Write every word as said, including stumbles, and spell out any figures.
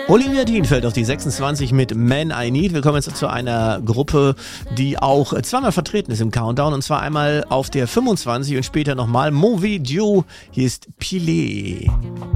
Olivia Dean fällt auf die sechsundzwanzig mit Man I Need. Wir kommen jetzt zu einer Gruppe, die auch zweimal vertreten ist im Countdown. Und zwar einmal auf der fünfundzwanzig und später nochmal Mauvais Dieu. Hier ist Pilet.